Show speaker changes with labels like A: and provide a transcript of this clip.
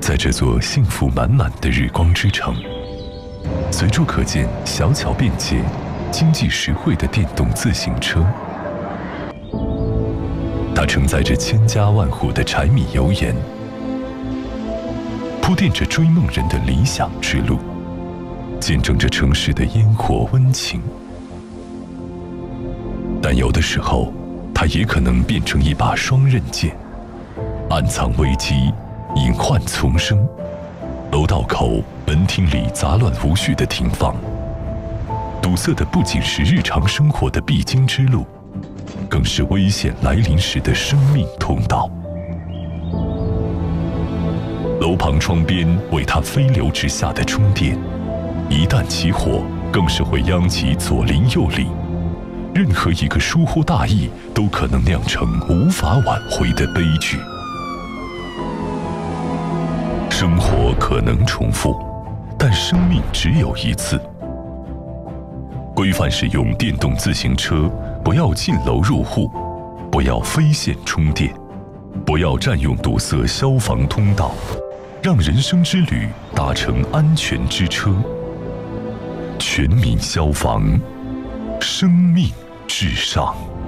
A: 在这座幸福满满的日光之城，随处可见小巧便捷、经济实惠的电动自行车。它承载着千家万户的柴米油盐，铺垫着追梦人的理想之路，见证着城市的烟火温情。但有的时候，它也可能变成一把双刃剑，暗藏危机，隐患丛生。楼道口、门厅里杂乱无序的停放，堵塞的不仅是日常生活的必经之路，更是危险来临时的生命通道。楼旁窗边为它飞流直下的充电，一旦起火，更是会殃及左邻右里。任何一个疏忽大意，都可能酿成无法挽回的悲剧。生活可能重复，但生命只有一次。规范使用电动自行车，不要进楼入户，不要非线充电，不要占用堵塞消防通道，让人生之旅搭乘安全之车。全民消防，生命至上。